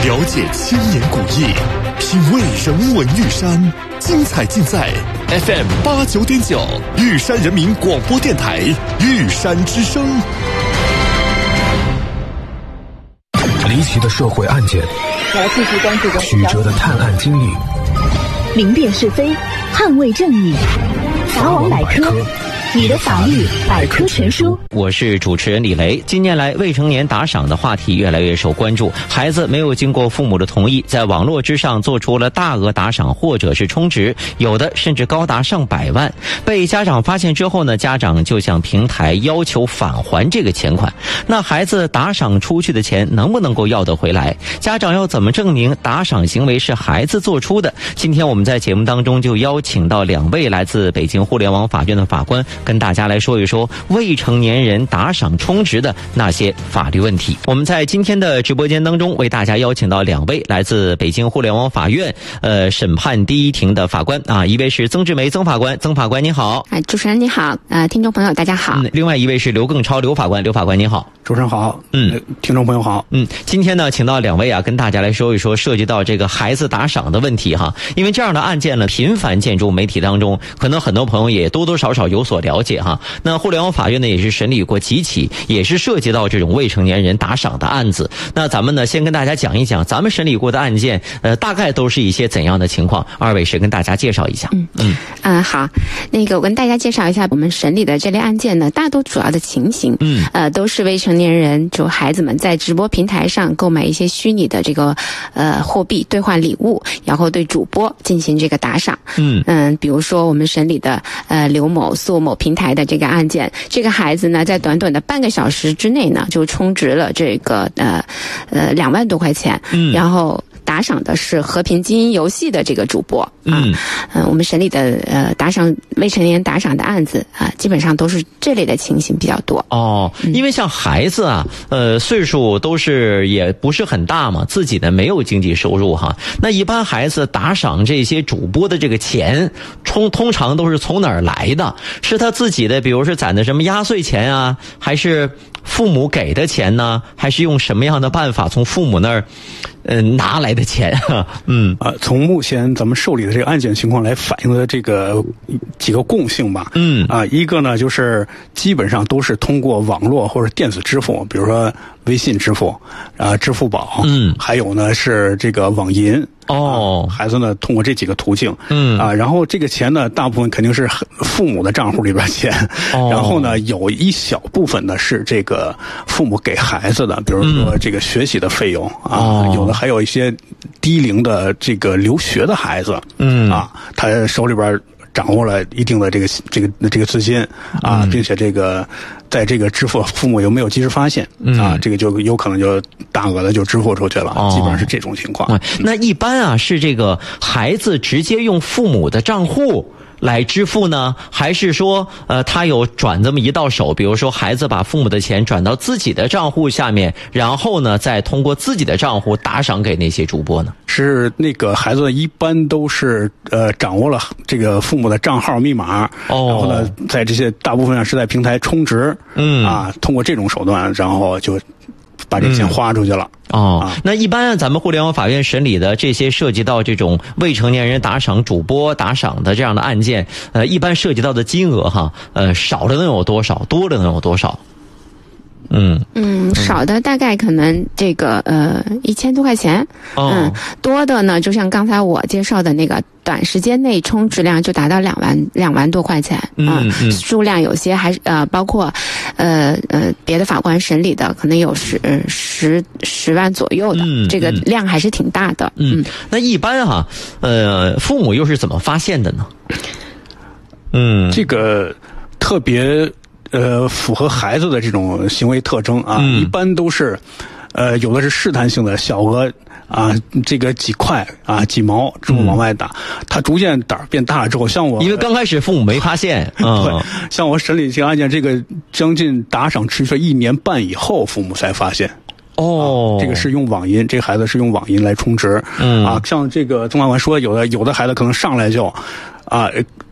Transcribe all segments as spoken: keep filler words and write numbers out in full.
了解千年古意，品味人文玉山，精彩尽在 F M 八九点九玉山人民广播电台玉山之声。 离奇的社会案件， 我要继续关注曲折的探案经历， 明辨是非，捍卫正义。法网百科，你的法律百科全书。 我是主持人李雷。近年来，未成年打赏的话题越来越受关注。孩子没有经过父母的同意，在网络之上做出了大额打赏或者是充值，有的甚至高达上百万。被家长发现之后呢，家长就向平台要求返还这个钱款。那孩子打赏出去的钱能不能够要得回来？家长要怎么证明打赏行为是孩子做出的？今天我们在节目当中就邀请到两位来自北京互联网法院的法官，跟大家来说一说未成年人打赏充值的那些法律问题。我们在今天的直播间当中为大家邀请到两位来自北京互联网法院呃审判第一庭的法官啊，一位是曾志梅曾法官，曾法官你好。 哎，主持人你好，呃，听众朋友大家好。 嗯，另外一位是刘更超刘法官，刘法官你好。 主持人好， 嗯， 听众朋友好。 嗯，今天呢，请到两位啊，跟大家来说一说涉及到这个孩子打赏的问题哈。因为这样的案件呢，频繁见诸媒体当中，可能很多朋友也多多少少有所了解哈。那互联网法院呢，也是审理过几起，也是涉及到这种未成年人打赏的案子。那咱们呢，先跟大家讲一讲咱们审理过的案件，呃，大概都是一些怎样的情况？二位谁跟大家介绍一下？ 嗯嗯嗯、呃，好，那个我跟大家介绍一下我们审理的这类案件呢，大多主要的情形，嗯，呃，都是未成年人就孩子们在直播平台上购买一些虚拟的这个呃货币兑换礼物，然后对主播进行这个打赏。嗯嗯，比如说我们审理的呃刘某诉某平台的这个案件，这个孩子呢在短短的半个小时之内呢就充值了这个呃呃两万多块钱，嗯，然后打赏的是和平精英游戏的这个主播，嗯，呃，我们审理的呃打赏未成年人打赏的案子啊、呃，基本上都是这类的情形比较多。 哦，因为像孩子啊，呃，岁数都是也不是很大嘛，自己呢没有经济收入哈。那一般孩子打赏这些主播的这个钱，通通常都是从哪儿来的？是他自己的，比如是攒的什么压岁钱啊，还是父母给的钱呢？还是用什么样的办法从父母那儿？呃，拿来的钱，嗯啊，从目前咱们受理的这个案件情况来反映的这个几个共性吧，嗯啊，一个呢就是基本上都是通过网络或者电子支付，比如说微信支付啊、支付宝，嗯，还有呢是这个网银。哦、啊，孩子呢通过这几个途径，嗯啊，然后这个钱呢大部分肯定是父母的账户里边钱，哦、然后呢有一小部分呢是这个父母给孩子的，比如说这个学习的费用、嗯、啊，哦、有的还有一些低龄的这个留学的孩子，嗯啊，他手里边掌握了一定的这个这个这个资金啊，并且这个在这个支付父母有没有及时发现、嗯、啊，这个就有可能就大额的就支付出去了，哦、基本上是这种情况。 嗯、那一般啊是这个孩子直接用父母的账户来支付呢，还是说呃他有转这么一道手，比如说孩子把父母的钱转到自己的账户下面，然后呢再通过自己的账户打赏给那些主播呢？ 是那个孩子一般都是呃掌握了这个父母的账号密码，哦、然后呢在这些大部分上是在平台充值，嗯啊，通过这种手段，然后就把这钱花出去了。 嗯、哦、啊，那一般咱们互联网法院审理的这些涉及到这种未成年人打赏主播打赏的这样的案件，呃，一般涉及到的金额哈，呃，少的能有多少，多的能有多少？嗯嗯，少的大概可能这个呃一千多块钱，哦、嗯，多的呢，就像刚才我介绍的那个，短时间内充值量就达到两万两万多块钱，嗯嗯，数量有些还呃包括呃呃别的法官审理的可能有十十十万左右的，嗯、这个量还是挺大的。 嗯，嗯那一般哈、啊，呃，父母又是怎么发现的呢？ 嗯，这个特别。呃，符合孩子的这种行为特征啊，嗯、一般都是，呃，有的是试探性的小额啊，这个几块啊几毛这么往外打，嗯、他逐渐胆儿变大了之后，像我因为刚开始父母没发现，嗯、 对，像我审理这个案件，这个将近打赏持续了一年半以后，父母才发现。哦、啊，这个是用网银，这个孩子是用网银来充值，嗯啊，像这个曾法官说，有的有的孩子可能上来就，啊。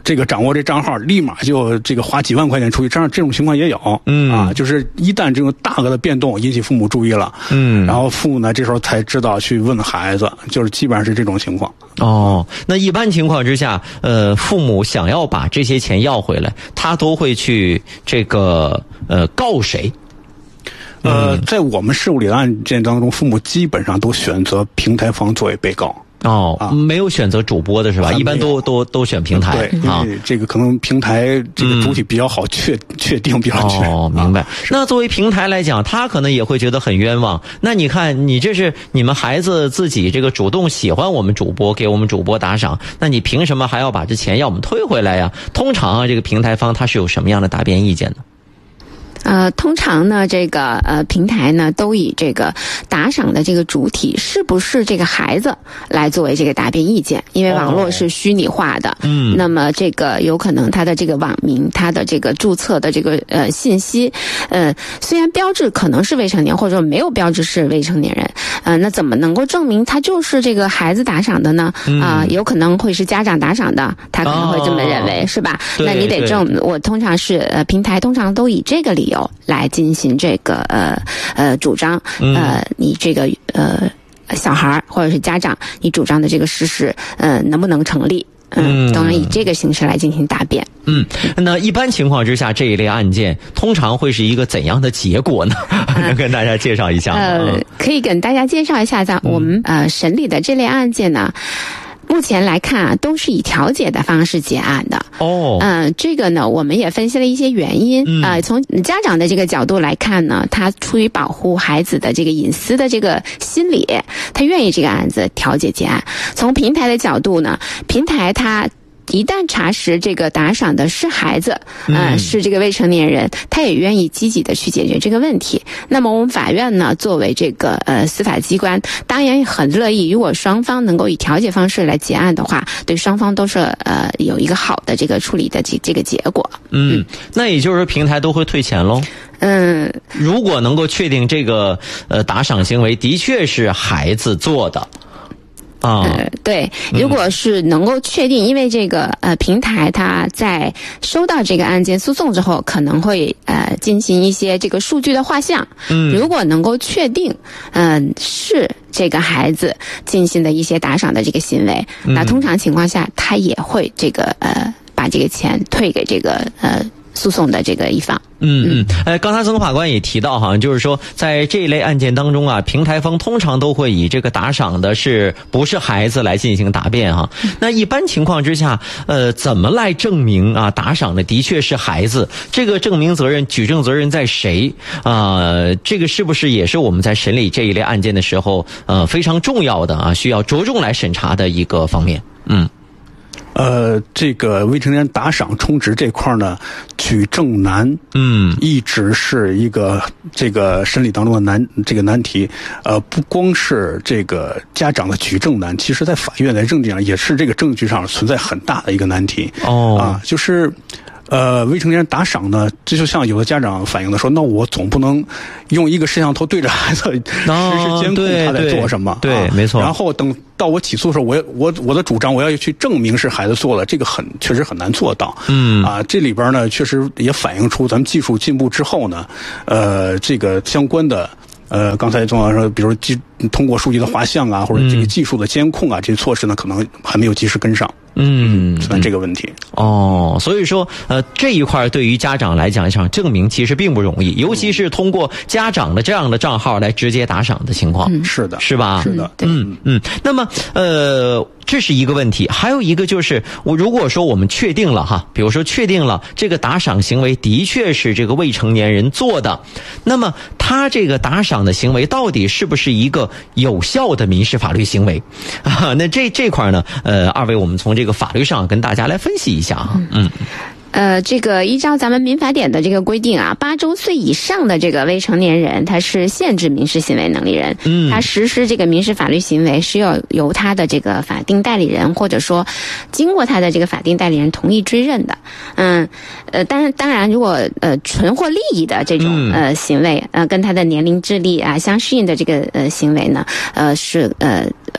这个掌握这账号，立马就这个花几万块钱出去，这样这种情况也有。嗯啊，就是一旦这种大额的变动引起父母注意了，嗯，然后父母呢这时候才知道去问孩子，就是基本上是这种情况。 哦，那一般情况之下，呃，父母想要把这些钱要回来，他都会去这个呃告谁？ 呃，在我们事务里的案件当中，父母基本上都选择平台方作为被告。 哦，啊、没有选择主播的是吧？一般都都都选平台。 对啊，这个可能平台这个主体比较好确、嗯、确定，比较确。 哦，明白。啊、那作为平台来讲，他可能也会觉得很冤枉。那你看，你这是你们孩子自己这个主动喜欢我们主播，给我们主播打赏，那你凭什么还要把这钱要我们退回来呀？通常啊，这个平台方他是有什么样的答辩意见呢？ 呃，通常呢，这个呃平台呢都以这个打赏的这个主体是不是这个孩子来作为这个答辩意见，因为网络是虚拟化的，嗯、哦，那么这个有可能他的这个网名、他的这个注册的这个呃信息，呃，虽然标志可能是未成年，或者没有标志是未成年人，呃，那怎么能够证明他就是这个孩子打赏的呢？啊、呃，有可能会是家长打赏的，他可能会这么认为，哦、是吧？那你得证，我通常是呃平台通常都以这个理由来进行这个呃呃主张，呃你这个呃小孩或者是家长你主张的这个事实呃能不能成立？嗯，都能以这个形式来进行答辩。 嗯，那一般情况之下，这一类案件通常会是一个怎样的结果呢？能跟大家介绍一下吗？ 呃，可以跟大家介绍一下，在我们呃审理的这类案件呢。目前来看啊，都是以调解的方式结案的。哦，嗯、呃，这个呢，我们也分析了一些原因。嗯，呃，从家长的这个角度来看呢，他出于保护孩子的这个隐私的这个心理，他愿意这个案子调解结案。从平台的角度呢，平台它一旦查实这个打赏的是孩子，呃，是这个未成年人，他也愿意积极的去解决这个问题。那么我们法院呢，作为这个呃司法机关，当然也很乐意，如果双方能够以调解方式来结案的话，对双方都是呃有一个好的这个处理的这这个结果。 嗯，那也就是平台都会退钱喽。嗯，如果能够确定这个呃打赏行为的确是孩子做的。啊、 呃，对，如果是能够确定，因为这个呃平台它在收到这个案件诉讼之后，可能会呃进行一些这个数据的画像。嗯，如果能够确定，嗯、呃、是这个孩子进行的一些打赏的这个行为，嗯、那通常情况下，他也会这个呃把这个钱退给这个呃诉讼的这个一方。 嗯嗯，呃，刚才曾法官也提到哈，就是说在这一类案件当中啊，平台方通常都会以这个打赏的是不是孩子来进行答辩哈。那一般情况之下，呃，怎么来证明啊打赏的的确是孩子？这个证明责任、举证责任在谁啊、呃？这个是不是也是我们在审理这一类案件的时候，呃，非常重要的啊，需要着重来审查的一个方面？嗯。 呃，这个未成年人打赏充值这块呢，举证难，嗯，一直是一个这个审理当中的难这个难题。呃，不光是这个家长的举证难，其实在法院在证据上也是这个证据上存在很大的一个难题。哦，啊，就是。呃，未成年人打赏呢，这就像有的家长反映的说，那我总不能用一个摄像头对着孩子实时监控他在做什么， 哦、对, 对、啊，没错。 然后等到我起诉的时候，我我我的主张我要去证明是孩子做的，这个很确实很难做到。嗯啊，这里边呢，确实也反映出咱们技术进步之后呢，呃，这个相关的。呃，刚才钟老师说，比如技通过数据的画像啊，或者这个技术的监控啊，这些措施呢，可能还没有及时跟上。嗯，存在这个问题。 哦，所以说，呃，这一块对于家长来讲，想证明其实并不容易，尤其是通过家长的这样的账号来直接打赏的情况。 嗯，是的， 是吧？ 是的， 嗯嗯。那么，呃。这是一个问题，还有一个就是我如果说我们确定了哈，比如说确定了这个打赏行为的确是这个未成年人做的，那么他这个打赏的行为到底是不是一个有效的民事法律行为啊？那这这块呢，呃，二位我们从这个法律上跟大家来分析一下啊，嗯。 呃，这个依照咱们民法典的这个规定啊，八周岁以上的这个未成年人，他是限制民事行为能力人，嗯，他实施这个民事法律行为是要由他的这个法定代理人，或者说经过他的这个法定代理人同意追认的，嗯，呃，当然，当然，如果呃纯获利益的这种呃行为，呃，跟他的年龄、智力啊相适应的这个呃行为呢，呃是呃呃。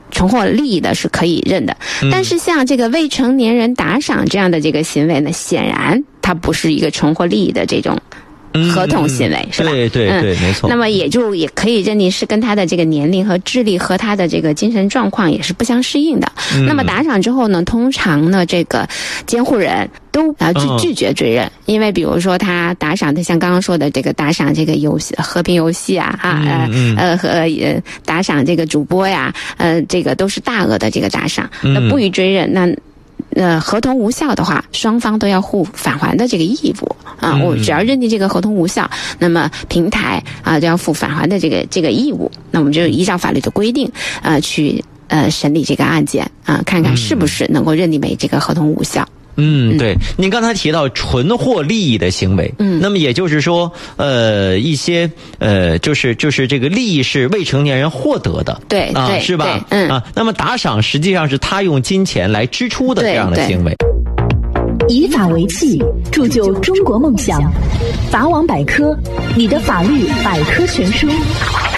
重获利益的是可以认的。 嗯、 但是像这个未成年人打赏这样的这个行为呢，显然它不是一个重获利益的这种合同行为， 嗯、 是吧？ 对对对、嗯，没错。 那么也就也可以认定是跟他的这个年龄和智力和他的这个精神状况也是不相适应的。嗯、那么打赏之后呢，通常呢这个监护人都啊拒拒绝追认，嗯、因为比如说他打赏的，像刚刚说的这个打赏这个游戏和平游戏啊啊呃、嗯、呃和呃打赏这个主播呀，呃这个都是大额的这个打赏，嗯、那不予追认，那。呃，合同无效的话，双方都要负返还的这个义务啊。我只要认定这个合同无效，那么平台啊就要负返还的这个这个义务。那我们就依照法律的规定，呃，去呃审理这个案件啊，看看是不是能够认定为这个合同无效。 嗯，对，您刚才提到纯获利益的行为，嗯，那么也就是说，呃，一些呃，就是就是这个利益是未成年人获得的， 对， 啊， 对是吧？ 对嗯啊，那么打赏实际上是他用金钱来支出的这样的行为。 以法为器，铸就中国梦想。法网百科，你的法律百科全书。